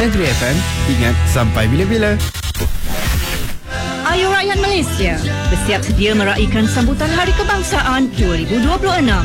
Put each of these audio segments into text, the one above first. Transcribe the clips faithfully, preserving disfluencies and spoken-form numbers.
Negeri F M. Ingat sampai bila-bila. Ayo rakyat Malaysia, bersiap sedia meraihkan sambutan Hari Kebangsaan dua ribu dua puluh enam.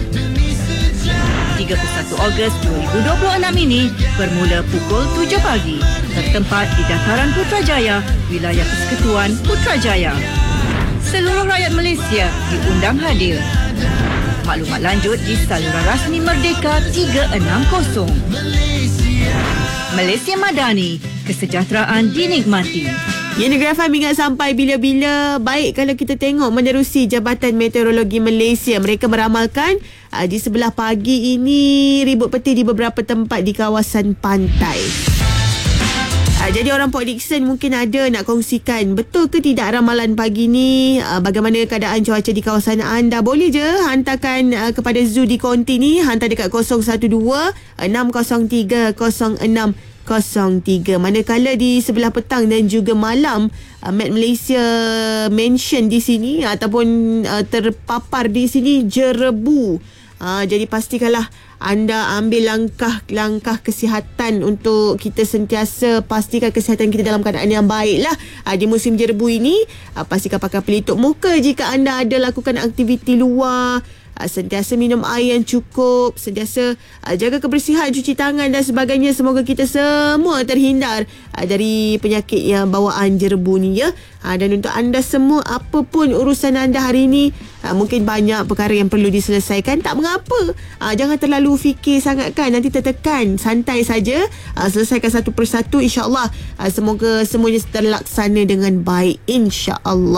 tiga puluh satu Ogos dua ribu dua puluh enam ini bermula pukul tujuh pagi, bertempat di Dataran Putrajaya, Wilayah Persekutuan Putrajaya. Seluruh rakyat Malaysia diundang hadir. Maklumat lanjut di saluran rasmi Merdeka tiga enam kosong. Malaysia Madani, kesejahteraan dinikmati. Ya, Negeri F M ingat sampai bila-bila. Baik kalau kita tengok menerusi Jabatan Meteorologi Malaysia, mereka meramalkan uh, di sebelah pagi ini ribut peti di beberapa tempat di kawasan pantai. Uh, jadi orang Port Dickson mungkin ada nak kongsikan betul ke tidak ramalan pagi ni, uh, bagaimana keadaan cuaca di kawasan anda. Boleh je hantarkan uh, kepada Zoo di konti ni, hantar dekat kosong satu dua enam kosong tiga kosong enam kosong tiga. Manakala di sebelah petang dan juga malam, uh, Met Malaysia mention di sini ataupun uh, terpapar di sini jerebu. Uh, jadi pastikanlah anda ambil langkah-langkah kesihatan untuk kita sentiasa pastikan kesihatan kita dalam keadaan yang baik lah. Uh, di musim jerebu ini, uh, pastikan pakai pelitup muka jika anda ada lakukan aktiviti luar. Uh, sentiasa minum air yang cukup, sentiasa uh, jaga kebersihan, cuci tangan dan sebagainya. Semoga kita semua terhindar uh, dari penyakit yang bawaan jerebu ni, ya. Uh, dan untuk anda semua, apapun urusan anda hari ini, uh, mungkin banyak perkara yang perlu diselesaikan, tak mengapa. Uh, jangan terlalu fikir sangat kan, nanti tertekan. Santai saja, uh, selesaikan satu persatu, insya-Allah. Uh, semoga semuanya terlaksana dengan baik, insya-Allah.